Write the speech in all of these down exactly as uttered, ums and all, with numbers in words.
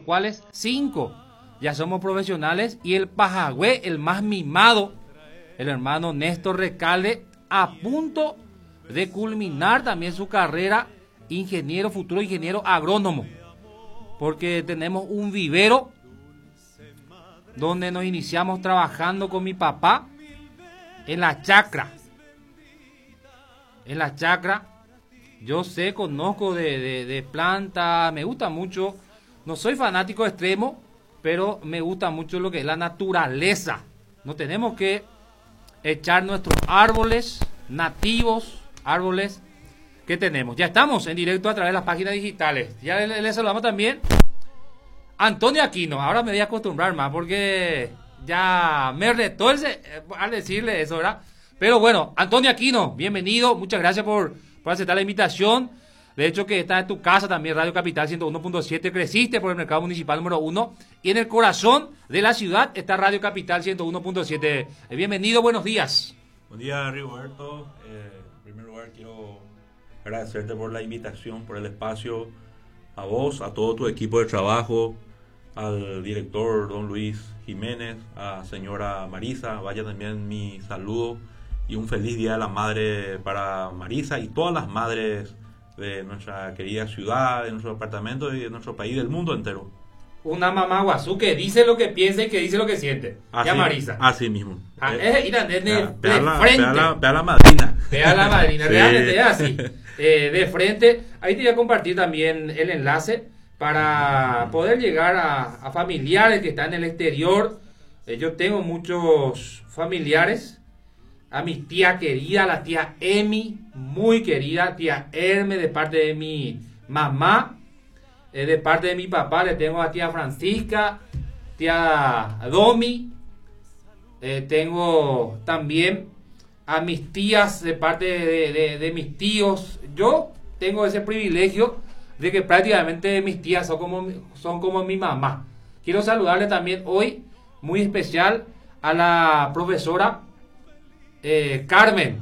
los cuales cinco ya somos profesionales, y el Pajagüe, el más mimado, el hermano Néstor Recalde, a punto de culminar también su carrera ingeniero, futuro ingeniero agrónomo, porque tenemos un vivero donde nos iniciamos trabajando con mi papá en la chacra. En la chacra, yo sé, conozco de, de, de planta, me gusta mucho, no soy fanático extremo, pero me gusta mucho lo que es la naturaleza. No tenemos que echar nuestros árboles nativos, árboles que tenemos. Ya estamos en directo a través de las páginas digitales. Ya le, le saludamos también a Antonio Aquino. Ahora me voy a acostumbrar más porque ya me retó el, al decirle eso, ¿verdad? Pero bueno, Antonio Aquino, bienvenido. Muchas gracias por, por aceptar la invitación. De hecho, que está en tu casa también, Radio Capital ciento uno punto siete. Creciste por el mercado municipal número uno. Y en el corazón de la ciudad está Radio Capital ciento uno punto siete. Bienvenido, buenos días. Buen día, Rigoberto. Eh, en primer lugar, quiero agradecerte por la invitación, por el espacio, a vos, a todo tu equipo de trabajo, al director don Luis Jiménez, a señora Marisa. Vaya también mi saludo y un feliz Día de la Madre para Marisa y todas las madres de nuestra querida ciudad, de nuestro departamento y de nuestro país, del mundo entero. Una mamá guazú que dice lo que piensa y que dice lo que siente. Así, ya Marisa. Así mismo. Ah, eh, mira, de, de, ve, de a la, frente. Ve a, la, ve a la madrina. Ve a la madrina, realmente es así. Eh, de frente. Ahí te voy a compartir también el enlace para poder llegar a, a familiares que están en el exterior. Eh, yo tengo muchos familiares. A mi tía querida, la tía Emi, muy querida, tía Herme, de parte de mi mamá, eh, de parte de mi papá, le tengo a tía Francisca, tía Domi, eh, tengo también a mis tías de parte de, de, de mis tíos. Yo tengo ese privilegio de que prácticamente mis tías son como, son como mi mamá. Quiero saludarle también hoy, muy especial, a la profesora Eh, Carmen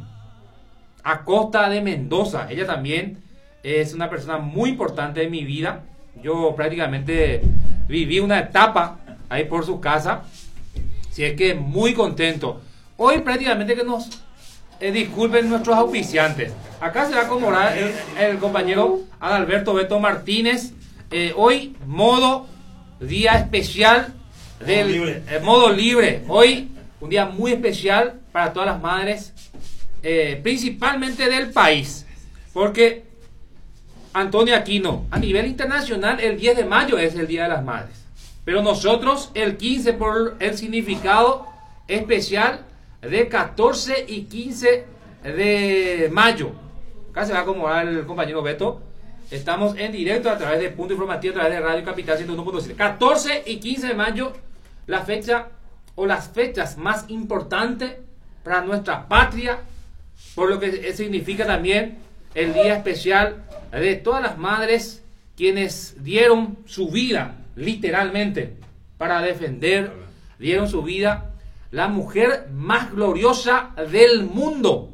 Acosta de Mendoza. Ella también es una persona muy importante en mi vida. Yo prácticamente viví una etapa ahí por su casa. Si es que muy contento. Hoy prácticamente que nos eh, disculpen nuestros auspiciantes. Acá se va a acomodar el, el compañero Adalberto Beto Martínez. Eh, hoy modo día especial del modo libre. Eh, modo libre. Hoy un día muy especial para todas las madres, eh, principalmente del país, porque Antonio Aquino, a nivel internacional el diez de mayo es el Día de las Madres, pero nosotros el quince por el significado especial de catorce y quince de mayo. Acá se va a acomodar el compañero Beto. Estamos en directo a través de Punto Informativo, a través de Radio Capital ciento uno punto siete. catorce y quince de mayo, la fecha o las fechas más importantes para nuestra patria, por lo que significa también el día especial de todas las madres quienes dieron su vida literalmente para defender, dieron su vida, la mujer más gloriosa del mundo.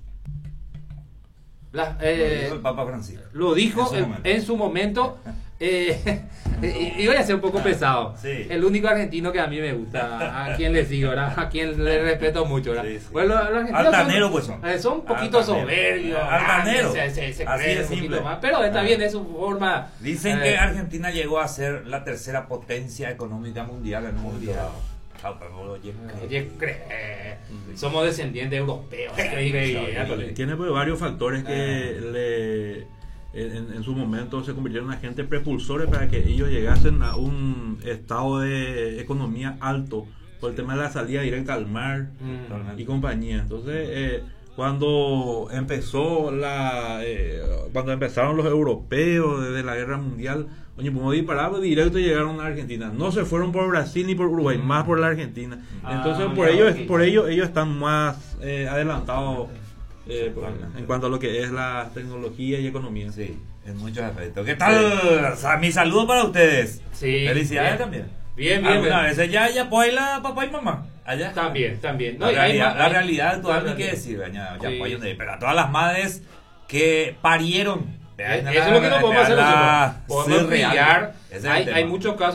La, eh, lo dijo el Papa Francisco. Lo dijo en su en, momento. en su momento. Eh, y voy a ser un poco pesado. Sí. El único argentino que a mí me gusta, a quien le sigo, ¿verdad? A quien le respeto mucho, ¿verdad? Sí, sí. Bueno, los argentinos Altanero, son, pues son. eh, son un poquito Altanero. soberbios. Altanero. Se, se, se Así creen de un poquito simple. más, pero está Ah. bien, es su forma. Dicen eh, que Argentina llegó a ser la tercera potencia económica mundial en un momento dado. Ah, pero oye, Oye, cre- eh, somos descendientes europeos. Increíble. Tiene pues, varios factores que le en, en su momento se convirtieron en agentes prepulsores para que ellos llegasen a un estado de economía alto por el tema de la salida directa al mar Mm. y compañía. Entonces, eh, cuando empezó la eh, cuando empezaron los europeos desde la guerra mundial, oye, como disparaban directo y llegaron a Argentina. No se fueron por Brasil ni por Uruguay, más por la Argentina. Entonces, Ah, por mira, ello, ok. por ello ellos están más eh, adelantados eh, por- en cuanto a lo que es la tecnología y economía. sí, en muchos aspectos. ¿Qué tal? O sea, mi saludo para ustedes. Sí, Felicidades bien. también. Bien, bien, ¿Alguna bien. vez ya, ya apoya papá y mamá? Allá. También, también. La, No, y hay realidad, más- la hay- realidad actual, la ni qué realidad. decir, ya, ya Sí. apoyan de- pero a todas las madres que parieron. Eso es lo que no podemos hacer nosotros. Podemos brillar. Hay, hay muchos casos.